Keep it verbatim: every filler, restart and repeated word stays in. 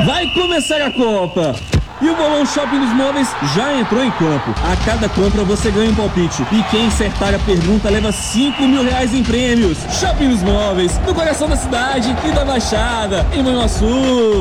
Vai começar a Copa! E o Bolão Shopping dos Móveis já entrou em campo. A cada compra você ganha um palpite. E quem acertar a pergunta leva cinco mil reais em prêmios. Shopping dos Móveis, no coração da cidade e da Baixada, em Manhuaçu.